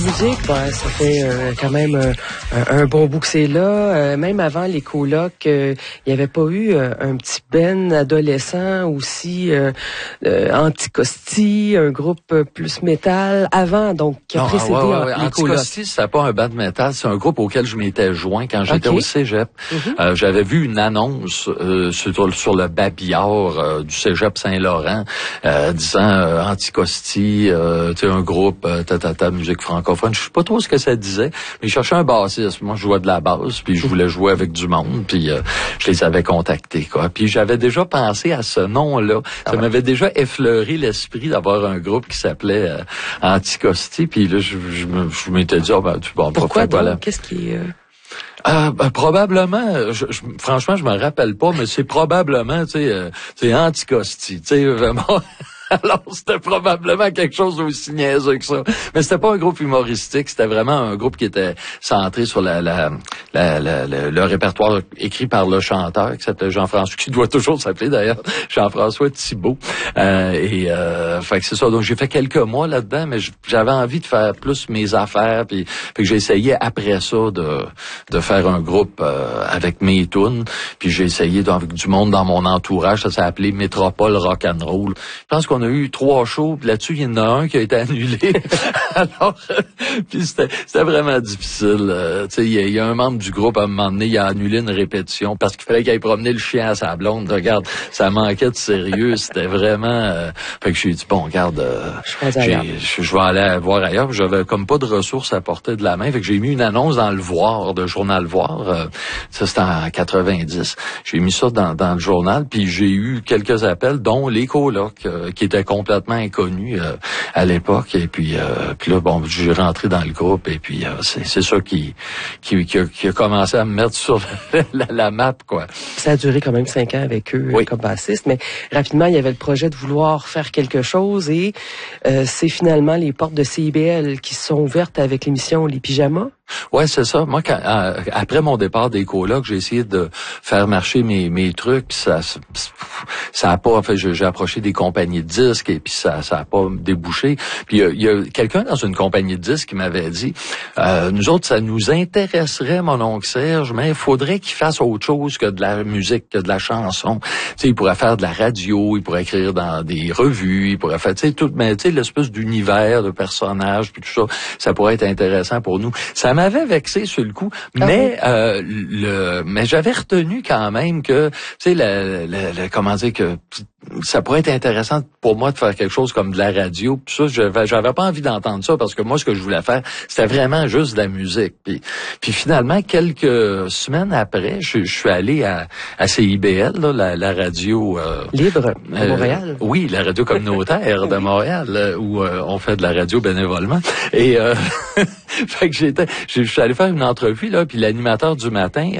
Musique, ben, ça fait quand même un bon bout que c'est là. Même avant les colocs, il n'y avait pas eu un petit Ben adolescent aussi, Anticosti, un groupe plus métal avant, donc qui a précédé les colocs. Anticosti, c'était pas un band métal, c'est un groupe auquel je m'étais joint quand j'étais au cégep. J'avais vu une annonce sur le babillard du cégep Saint-Laurent disant Anticosti, tu sais, un groupe musique francophone. Je sais pas trop ce que ça disait, mais je cherchais un bassiste. Moi, je jouais de la basse, puis je voulais jouer avec du monde, puis je les avais contactés, quoi. Puis j'avais déjà pensé à ce nom-là. Ça m'avait déjà effleuré l'esprit d'avoir un groupe qui s'appelait Anticosti, puis là, je m'étais dit, pourquoi donc? Voilà. Qu'est-ce qui est... probablement, franchement, je me rappelle pas, mais c'est probablement, tu sais, c'est Anticosti, tu sais, vraiment... Alors, c'était probablement quelque chose aussi niaiseux que ça. Mais c'était pas un groupe humoristique, c'était vraiment un groupe qui était centré sur le répertoire écrit par le chanteur, qui s'appelait Jean-François, qui doit toujours s'appeler d'ailleurs, Jean-François Thibault. Fait que c'est ça. Donc, j'ai fait quelques mois là-dedans, mais j'avais envie de faire plus mes affaires, puis fait que j'ai essayé après ça de faire un groupe avec mes tunes, puis j'ai essayé avec du monde dans mon entourage, ça s'est appelé Métropole Rock'n'Roll. Je pense qu'on a eu 3 shows, puis là-dessus, il y en a un qui a été annulé. Alors, puis c'était vraiment difficile. Tu sais, il y a un membre du groupe, à un moment donné, il a annulé une répétition parce qu'il fallait qu'il aille promener le chien à sa blonde. Regarde, ça manquait de sérieux. C'était vraiment... Fait que j'ai dit, bon, regarde, je vais aller voir ailleurs. J'avais comme pas de ressources à porter de la main. Fait que j'ai mis une annonce dans le Voir, de Journal Voir. Ça, c'était en 90. J'ai mis ça dans le journal, puis j'ai eu quelques appels, dont les colocs, qui étaient complètement inconnus à l'époque. Et puis là, bon, j'ai rentré dans le groupe, et puis c'est ça qui a commencé à me mettre sur la map, quoi. Ça a duré quand même 5 ans avec eux comme bassiste, mais rapidement, il y avait le projet de vouloir faire quelque chose, et c'est finalement les portes de CIBL qui sont ouvertes avec l'émission Les Pyjamas. Ouais, c'est ça. Moi, après mon départ des colocs, j'ai essayé de faire marcher mes trucs. Ça a pas. En fait, j'ai approché des compagnies de disques, et puis ça a pas débouché. Puis il y a quelqu'un dans une compagnie de disques qui m'avait dit, nous autres, ça nous intéresserait, mon oncle Serge, mais il faudrait qu'il fasse autre chose que de la musique, que de la chanson. Tu sais, il pourrait faire de la radio, il pourrait écrire dans des revues, il pourrait faire, tu sais, tout, mais tu sais, l'espèce d'univers de personnages, puis tout ça, ça pourrait être intéressant pour nous. Ça m'avait vexé sur le coup, mais mais j'avais retenu quand même que, tu sais, comment dire, que ça pourrait être intéressant pour moi de faire quelque chose comme de la radio. Puis ça, j'avais pas envie d'entendre ça, parce que moi, ce que je voulais faire, c'était vraiment juste de la musique. Puis finalement, quelques semaines après, je suis allé à CIBL, là, la radio libre de Montréal. Oui, la radio communautaire de Montréal, où on fait de la radio bénévolement. Et fait que je suis allé faire une entrevue là, puis l'animateur du matin,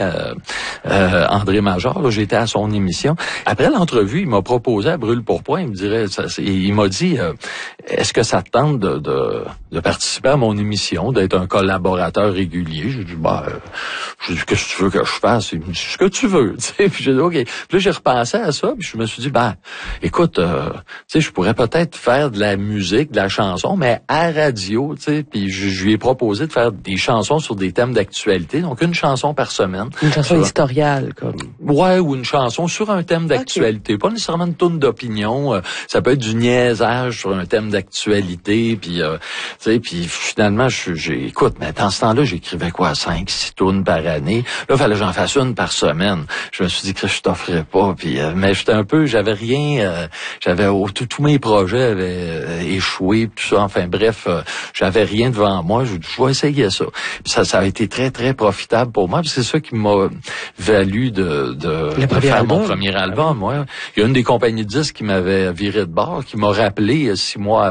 André Major, là, j'étais à son émission. Après l'entrevue, il m'a proposé à brûle-pourpoint, il m'a dit, est-ce que ça te tente de participer à mon émission, d'être un collaborateur régulier? J'ai dit, qu'est-ce que tu veux que je fasse? Il me dit, ce que tu veux, tu sais. Puis j'ai dit, OK. Puis là, j'ai repensé à ça, puis je me suis dit, écoute, tu sais, je pourrais peut-être faire de la musique, de la chanson, mais à radio, tu sais. Puis je lui ai proposé de faire des chansons sur des thèmes d'actualité, donc une chanson par semaine. Une chanson éditoriale, comme. Ouais, ou une chanson sur un thème d'actualité, pas nécessairement une tourne d'opinion, ça peut être du niaisage sur un thème d'actualité, puis tu sais, puis finalement écoute, mais dans ce temps-là, j'écrivais 5-6 tournes par année. Là, fallait que j'en fasse une par semaine. Je me suis dit que je t'offrais pas, puis mais j'avais rien, tous mes projets avaient échoué, tout ça. Enfin bref, j'avais rien devant moi. Je vais essayer ça. Puis ça a été très très profitable pour moi. Puis c'est ça qui m'a valu de faire mon premier album. Ouais. Il y a une des compagnies de disques qui m'avait viré de bord, qui m'a rappelé 6 mois